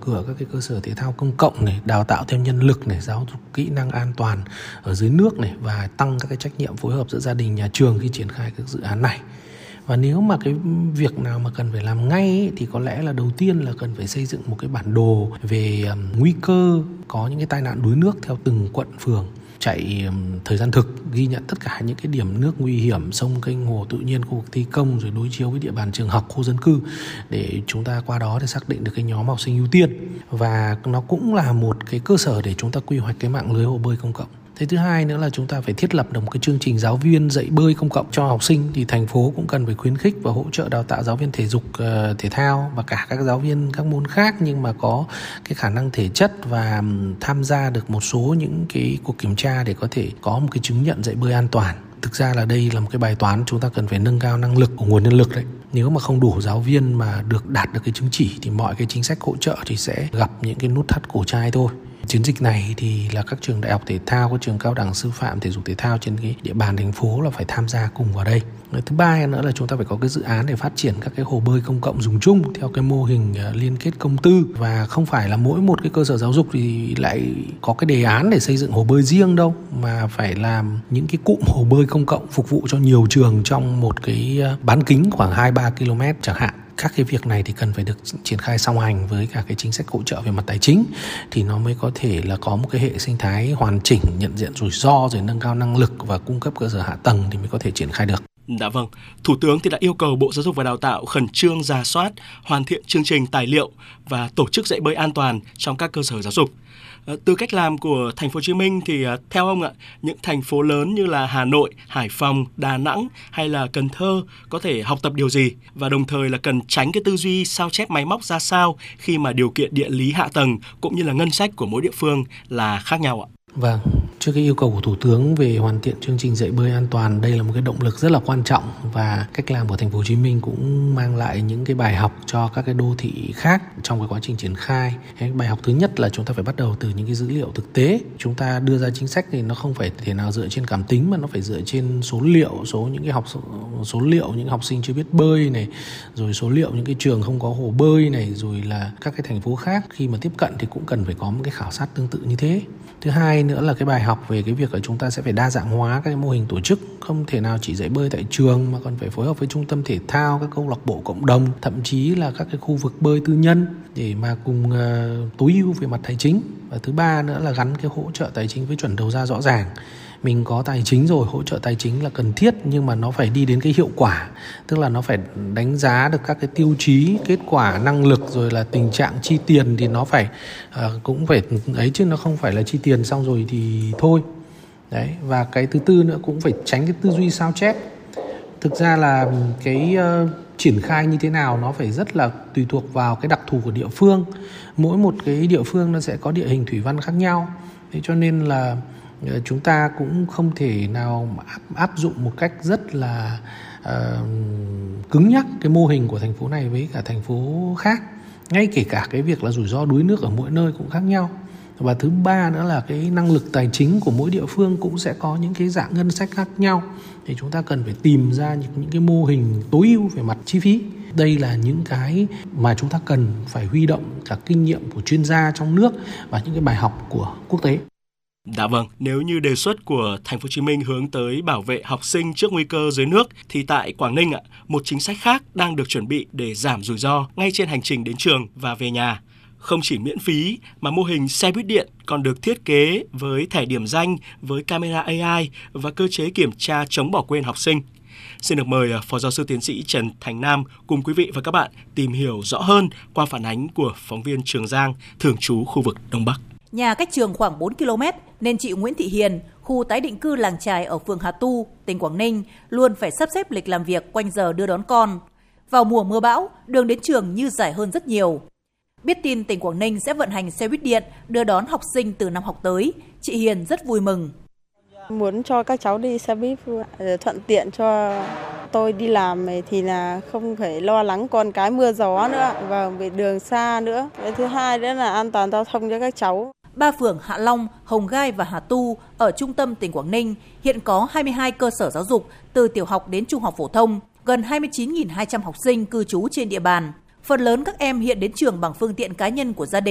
cửa các cái cơ sở thể thao công cộng này, đào tạo thêm nhân lực này, giáo dục kỹ năng an toàn ở dưới nước này, và tăng các cái trách nhiệm phối hợp giữa gia đình, nhà trường khi triển khai các dự án này. Và nếu mà cái việc nào mà cần phải làm ngay ấy, thì có lẽ là đầu tiên là cần phải xây dựng một cái bản đồ về nguy cơ có những cái tai nạn đuối nước theo từng quận phường, chạy thời gian thực, ghi nhận tất cả những cái điểm nước nguy hiểm, sông kênh hồ tự nhiên, khu vực thi công, rồi đối chiếu với địa bàn trường học, khu dân cư để chúng ta qua đó để xác định được cái nhóm học sinh ưu tiên. Và nó cũng là một cái cơ sở để chúng ta quy hoạch cái mạng lưới hồ bơi công cộng. Thế thứ hai nữa là chúng ta phải thiết lập được một cái chương trình giáo viên dạy bơi công cộng cho học sinh. Thì thành phố cũng cần phải khuyến khích và hỗ trợ đào tạo giáo viên thể dục, thể thao và cả các giáo viên các môn khác nhưng mà có cái khả năng thể chất và tham gia được một số những cái cuộc kiểm tra để có thể có một cái chứng nhận dạy bơi an toàn. Thực ra là đây là một cái bài toán chúng ta cần phải nâng cao năng lực của nguồn nhân lực đấy. Nếu mà không đủ giáo viên mà đạt được cái chứng chỉ thì mọi cái chính sách hỗ trợ thì sẽ gặp những cái nút thắt cổ trai thôi. Chiến dịch này thì là các trường đại học thể thao, các trường cao đẳng sư phạm thể dục thể thao trên cái địa bàn thành phố là phải tham gia cùng vào đây. Thứ ba nữa là chúng ta phải có cái dự án để phát triển các cái hồ bơi công cộng dùng chung theo cái mô hình liên kết công tư, và không phải là mỗi một cái cơ sở giáo dục thì lại có cái đề án để xây dựng hồ bơi riêng đâu, mà phải làm những cái cụm hồ bơi công cộng phục vụ cho nhiều trường trong một cái bán kính khoảng 2-3 km chẳng hạn. Các cái việc này thì cần phải được triển khai song hành với cả cái chính sách hỗ trợ về mặt tài chính thì nó mới có thể là có một cái hệ sinh thái hoàn chỉnh, nhận diện rủi ro, rồi nâng cao năng lực và cung cấp cơ sở hạ tầng thì mới có thể triển khai được. Dạ vâng, Thủ tướng thì đã yêu cầu Bộ Giáo dục và Đào tạo khẩn trương rà soát, hoàn thiện chương trình tài liệu và tổ chức dạy bơi an toàn trong các cơ sở giáo dục. Từ cách làm của thành phố Hồ Chí Minh thì theo ông ạ, những thành phố lớn như là Hà Nội, Hải Phòng, Đà Nẵng hay là Cần Thơ có thể học tập điều gì, và đồng thời là cần tránh cái tư duy sao chép máy móc ra sao khi mà điều kiện địa lý hạ tầng cũng như là ngân sách của mỗi địa phương là khác nhau ạ? Vâng, trước cái yêu cầu của Thủ tướng về hoàn thiện chương trình dạy bơi an toàn, đây là một cái động lực rất là quan trọng, và cách làm của thành phố Hồ Chí Minh cũng mang lại những cái bài học cho các cái đô thị khác trong cái quá trình triển khai. Cái bài học thứ nhất là chúng ta phải bắt đầu từ những cái dữ liệu thực tế. Chúng ta đưa ra chính sách thì nó không phải thể nào dựa trên cảm tính mà nó phải dựa trên số liệu, số liệu những học sinh chưa biết bơi này, rồi số liệu những cái trường không có hồ bơi này, rồi là các cái thành phố khác khi mà tiếp cận thì cũng cần phải có một cái khảo sát tương tự như thế. Thứ hai nữa là cái bài học về cái việc là chúng ta sẽ phải đa dạng hóa các cái mô hình tổ chức, không thể nào chỉ dạy bơi tại trường mà còn phải phối hợp với trung tâm thể thao, các câu lạc bộ cộng đồng, thậm chí là các cái khu vực bơi tư nhân để mà cùng tối ưu về mặt tài chính. Và thứ ba nữa là gắn cái hỗ trợ tài chính với chuẩn đầu ra rõ ràng. Mình có tài chính rồi, hỗ trợ tài chính là cần thiết, nhưng mà nó phải đi đến cái hiệu quả, tức là nó phải đánh giá được các cái tiêu chí, kết quả, năng lực, rồi là tình trạng chi tiền thì nó phải cũng phải ấy, chứ nó không phải là chi tiền xong rồi thì thôi. Đấy, và cái thứ tư nữa cũng phải tránh cái tư duy sao chép. Thực ra là cái triển khai như thế nào nó phải rất là tùy thuộc vào cái đặc thù của địa phương. Mỗi một cái địa phương nó sẽ có địa hình thủy văn khác nhau. Thế cho nên là chúng ta cũng không thể nào áp dụng một cách rất là cứng nhắc cái mô hình của thành phố này với cả thành phố khác. Ngay kể cả cái việc là rủi ro đuối nước ở mỗi nơi cũng khác nhau. Và thứ ba nữa là cái năng lực tài chính của mỗi địa phương cũng sẽ có những cái dạng ngân sách khác nhau. Thì chúng ta cần phải tìm ra những cái mô hình tối ưu về mặt chi phí. Đây là những cái mà chúng ta cần phải huy động cả kinh nghiệm của chuyên gia trong nước và những cái bài học của quốc tế. Dạ vâng, nếu như đề xuất của thành phố Hồ Chí Minh hướng tới bảo vệ học sinh trước nguy cơ dưới nước thì tại Quảng Ninh một chính sách khác đang được chuẩn bị để giảm rủi ro ngay trên hành trình đến trường và về nhà. Không chỉ miễn phí mà mô hình xe buýt điện còn được thiết kế với thẻ điểm danh, với camera AI và cơ chế kiểm tra chống bỏ quên học sinh. Xin được mời Phó Giáo sư Tiến sĩ Trần Thành Nam cùng quý vị và các bạn tìm hiểu rõ hơn qua phản ánh của phóng viên Trường Giang, thường trú khu vực Đông Bắc. Nhà cách trường khoảng 4 km nên chị Nguyễn Thị Hiền, khu tái định cư Làng Chài ở phường Hà Tu, tỉnh Quảng Ninh, luôn phải sắp xếp lịch làm việc quanh giờ đưa đón con. Vào mùa mưa bão, đường đến trường như dài hơn rất nhiều. Biết tin tỉnh Quảng Ninh sẽ vận hành xe buýt điện đưa đón học sinh từ năm học tới, chị Hiền rất vui mừng. Muốn cho các cháu đi xe buýt thuận tiện cho tôi đi làm thì là không phải lo lắng con cái mưa gió nữa và về đường xa nữa. Cái thứ hai nữa là an toàn giao thông cho các cháu. 3 phường Hạ Long, Hồng Gai và Hà Tu ở trung tâm tỉnh Quảng Ninh hiện có 22 cơ sở giáo dục từ tiểu học đến trung học phổ thông, gần 29.200 học sinh cư trú trên địa bàn. Phần lớn các em hiện đến trường bằng phương tiện cá nhân của gia đình.